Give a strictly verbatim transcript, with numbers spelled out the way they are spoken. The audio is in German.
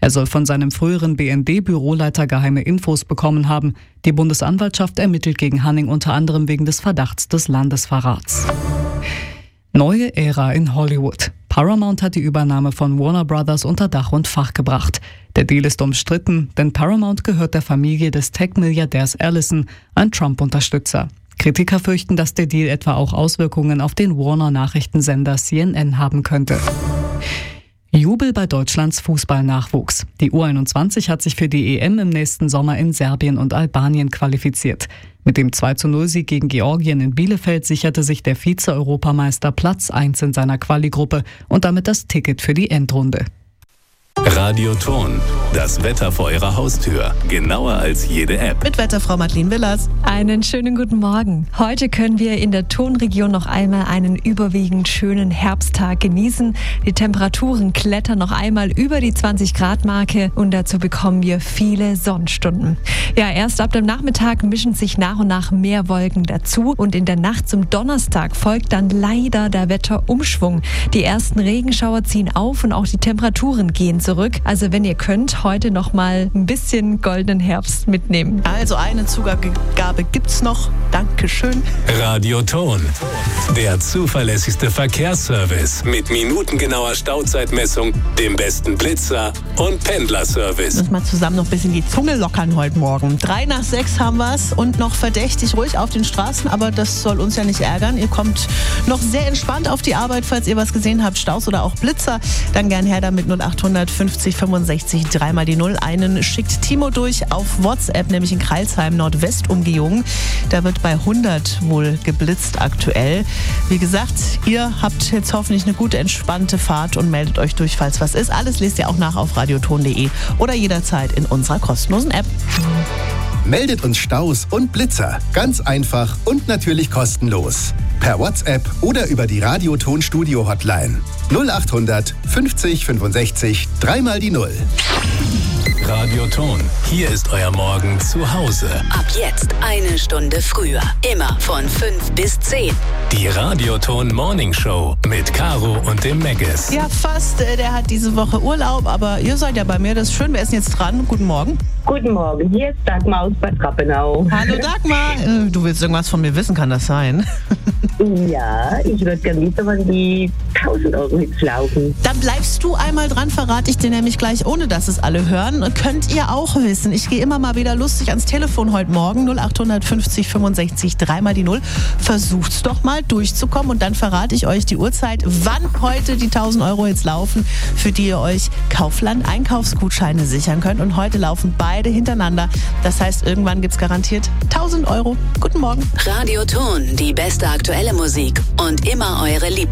Er soll von seinem früheren B N D-Büroleiter geheime Infos bekommen haben. Die Bundesanwaltschaft ermittelt gegen Hanning unter anderem wegen des Verdachts des Landesverrats. Neue Ära in Hollywood. Paramount hat die Übernahme von Warner Brothers unter Dach und Fach gebracht. Der Deal ist umstritten, denn Paramount gehört der Familie des Tech-Milliardärs Ellison, ein Trump-Unterstützer. Kritiker fürchten, dass der Deal etwa auch Auswirkungen auf den Warner-Nachrichtensender C N N haben könnte. Jubel bei Deutschlands Fußballnachwuchs. Die U einundzwanzig hat sich für die E M im nächsten Sommer in Serbien und Albanien qualifiziert. Mit dem zwei zu null Sieg gegen Georgien in Bielefeld sicherte sich der Vize-Europameister Platz eins in seiner Quali-Gruppe und damit das Ticket für die Endrunde. Radioton, das Wetter vor Ihrer Haustür. Genauer als jede App. Mit Wetterfrau Madeleine Willers. Einen schönen guten Morgen. Heute können wir in der Tonregion noch einmal einen überwiegend schönen Herbsttag genießen. Die Temperaturen klettern noch einmal über die zwanzig Grad Marke und dazu bekommen wir viele Sonnenstunden. Ja, erst ab dem Nachmittag mischen sich nach und nach mehr Wolken dazu und in der Nacht zum Donnerstag folgt dann leider der Wetterumschwung. Die ersten Regenschauer ziehen auf und auch die Temperaturen gehen zurück. Also wenn ihr könnt, heute noch mal ein bisschen goldenen Herbst mitnehmen. Also eine Zugabe gibt's noch. Dankeschön. Radioton, der zuverlässigste Verkehrsservice mit minutengenauer Stauzeitmessung, dem besten Blitzer und Pendlerservice. Müssen wir zusammen noch ein bisschen die Zunge lockern heute Morgen. Drei nach sechs haben wir's und noch verdächtig ruhig auf den Straßen, aber das soll uns ja nicht ärgern. Ihr kommt noch sehr entspannt auf die Arbeit, falls ihr was gesehen habt, Staus oder auch Blitzer, dann gern her damit null achthundert fünfzig fünfundsechzig dreimal die Null. Einen schickt Timo durch auf WhatsApp, nämlich in Crailsheim, Nordwestumgehung. Da wird bei hundert wohl geblitzt aktuell. Wie gesagt, ihr habt jetzt hoffentlich eine gute, entspannte Fahrt und meldet euch durch, falls was ist. Alles lest ihr auch nach auf radioton punkt de oder jederzeit in unserer kostenlosen App. Meldet uns Staus und Blitzer. Ganz einfach und natürlich kostenlos. Per WhatsApp oder über die Radioton-Studio-Hotline. null achthundert fünfzig fünfundsechzig dreimal die Null. Radioton, hier ist euer Morgen zu Hause. Ab jetzt eine Stunde früher. Immer von fünf bis zehn. Die Radioton Morning Show mit Caro und dem Meggis. Ja, fast. Der hat diese Woche Urlaub, aber ihr seid ja bei mir. Das ist schön. Wer ist denn jetzt dran? Guten Morgen. Guten Morgen. Hier ist Dagmar aus Bad Rappenau. Hallo Dagmar. Äh, du willst irgendwas von mir wissen, kann das sein? Ja, ich würde gerne wissen, wann die tausend Euro Hits laufen. Dann bleibst du einmal dran, verrate ich dir nämlich gleich, ohne dass es alle hören. Könnt ihr auch wissen. Ich gehe immer mal wieder lustig ans Telefon heute Morgen. null achthundert fünfzig fünfundsechzig dreimal die Null. Versucht's doch mal durchzukommen und dann verrate ich euch die Uhrzeit, wann heute die tausend Euro Hits laufen, für die ihr euch Kaufland Einkaufsgutscheine sichern könnt. Und heute laufen beide hintereinander. Das heißt, irgendwann gibt's garantiert tausend Euro. Guten Morgen. Radioton, die beste aktuelle Musik und immer eure Lieblings